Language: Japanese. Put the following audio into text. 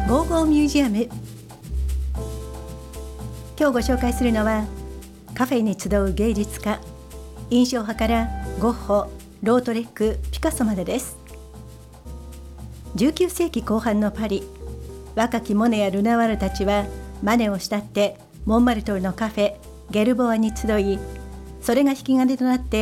ゴーゴーミュージアム。今日ご紹介するのはカフェに集う芸術家、印象派からゴッホ、ロートレック、ピカソまでです。19世紀後半のパリ、若きモネやルナワールたちはマネを慕ってモンマルトルのカフェゲルボアに集い、それが引き金となって